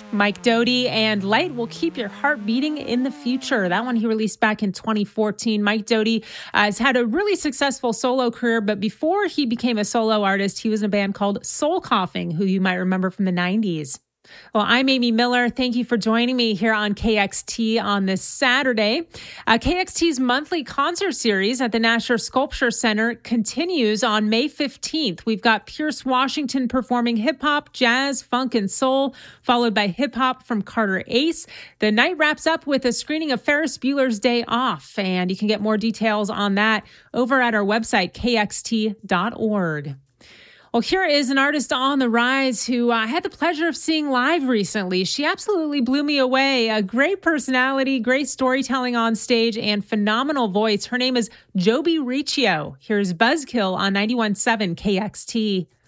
Mike Doughty and Light Will Keep Your Heart Beating in the Future. That one he released back in 2014. Mike Doughty has had a really successful solo career, but before he became a solo artist, he was in a band called Soul Coughing, who you might remember from the 90s. Well, I'm Amy Miller. Thank you for joining me here on KXT on this Saturday. KXT's monthly concert series at the Nasher Sculpture Center continues on May 15th. We've got Pierce Washington performing hip-hop, jazz, funk, and soul, followed by hip-hop from Carter Ace. The night wraps up with a screening of Ferris Bueller's Day Off, and you can get more details on that over at our website, kxt.org. Well, here is an artist on the rise who I had the pleasure of seeing live recently. She absolutely blew me away. A great personality, great storytelling on stage, and phenomenal voice. Her name is Joby Riccio. Here's Buzzkill on 91.7 KXT.